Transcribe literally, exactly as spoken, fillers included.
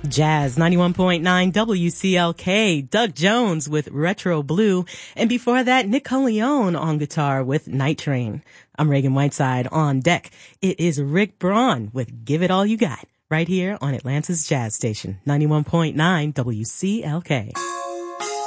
Jazz ninety-one point nine W C L K, Doug Jones with Retro Blue, and before that, Nick Leone on guitar with Night Train. I'm Reagan Whiteside. On deck, it is Rick Braun with Give It All You Got, right here on Atlanta's Jazz Station, ninety-one point nine W C L K.